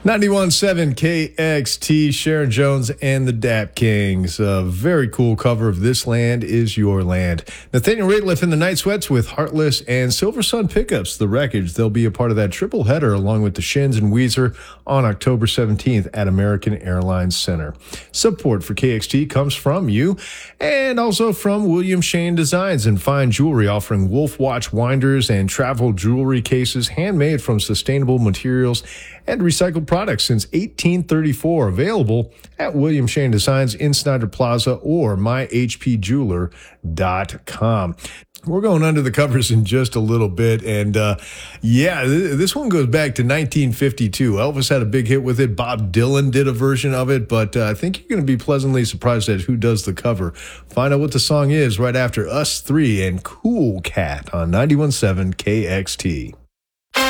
91.7 KXT, Sharon Jones and the Dap Kings. A very cool cover of This Land Is Your Land. Nathaniel Rateliff and the Night Sweats with Heartless and Silver Sun Pickups, The Wreckage. They'll be a part of that triple header along with the Shins and Weezer on October 17th at American Airlines Center. Support for KXT comes from you and also from William Shane Designs and Fine Jewelry, offering Wolf Watch winders and travel jewelry cases handmade from sustainable materials and recycled products since 1834. Available at William Shane Designs in Snyder Plaza or myhpjeweler.com. We're going under the covers in just a little bit. And this one goes back to 1952. Elvis had a big hit with it. Bob Dylan did a version of it. But I think you're going to be pleasantly surprised at who does the cover. Find out what the song is right after Us Three and Cool Cat on 91.7 KXT.